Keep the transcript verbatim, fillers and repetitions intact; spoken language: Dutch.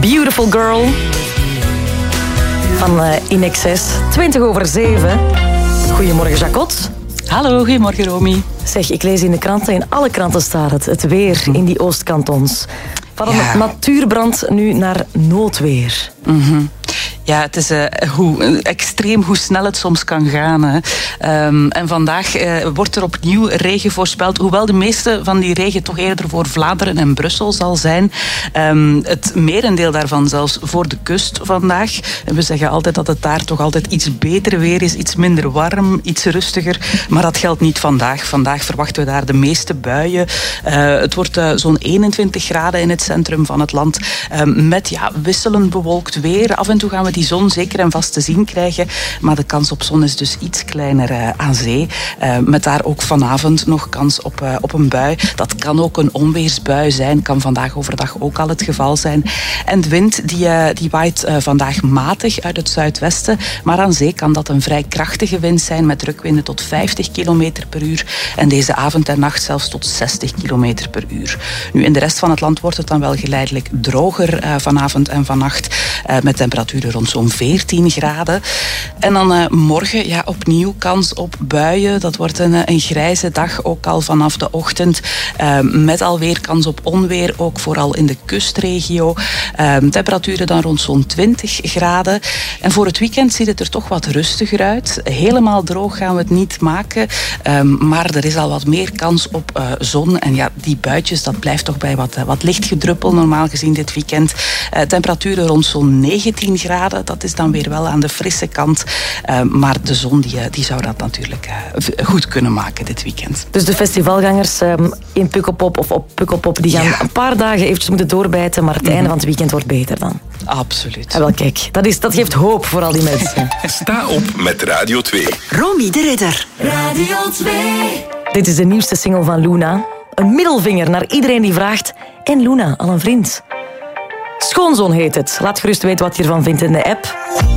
Beautiful Girl van uh, In Excess. twintig over zeven. Goedemorgen, Jacot. Hallo, goedemorgen, Romy. Zeg, ik lees in de kranten, in alle kranten staat het. Het weer in die Oostkantons. Van een ja. natuurbrand nu naar noodweer. Mm-hmm. Ja, het is uh, hoe, extreem hoe snel het soms kan gaan. Hè. Um, en vandaag uh, wordt er opnieuw regen voorspeld. Hoewel de meeste van die regen toch eerder voor Vlaanderen en Brussel zal zijn. Um, het merendeel daarvan zelfs voor de kust vandaag. En we zeggen altijd dat het daar toch altijd iets beter weer is. Iets minder warm, iets rustiger. Maar dat geldt niet vandaag. Vandaag verwachten we daar de meeste buien. Uh, het wordt uh, zo'n eenentwintig graden in het centrum van het land. Um, met ja, wisselend bewolkt weer. Af en toe gaan we die zon zeker en vast te zien krijgen. Maar de kans op zon is dus iets kleiner uh, aan zee. Uh, met daar ook vanavond nog kans op, uh, op een bui. Dat kan ook een onweersbui zijn. Kan vandaag overdag ook al het geval zijn. En de wind die, uh, die waait uh, vandaag matig uit het zuidwesten. Maar aan zee kan dat een vrij krachtige wind zijn. Met drukwinden tot vijftig kilometer per uur. En deze avond en nacht zelfs tot zestig kilometer per uur. Nu, in de rest van het land wordt het dan wel geleidelijk droger uh, vanavond en vannacht. Uh, met temperaturen rond zo'n veertien graden. En dan uh, morgen ja, opnieuw kans op buien. Dat wordt een, een grijze dag, ook al vanaf de ochtend. Uh, met alweer kans op onweer, ook vooral in de kustregio. Uh, temperaturen dan rond zo'n twintig graden. En voor het weekend ziet het er toch wat rustiger uit. Helemaal droog gaan we het niet maken. Um, maar er is al wat meer kans op uh, zon. En ja, die buitjes, dat blijft toch bij wat, uh, wat licht gedruppel normaal gezien dit weekend. Uh, temperaturen rond zo'n negentien graden. Dat is dan weer wel aan de frisse kant. Uh, maar de zon die, die zou dat natuurlijk uh, goed kunnen maken dit weekend. Dus de festivalgangers um, in Pukkelpop of op Pukkelpop, die gaan ja. een paar dagen eventjes moeten doorbijten, maar het mm-hmm. einde van het weekend wordt beter dan. Absoluut. Ja, wel, kijk, dat, is, dat geeft hoop voor al die mensen. Sta op met Radio twee. Romy de Ridder. Radio twee. Dit is de nieuwste single van Luna. Een middelvinger naar iedereen die vraagt: en Luna, al een vriend? Schoonzoon heet het. Laat gerust weten wat je ervan vindt in de app.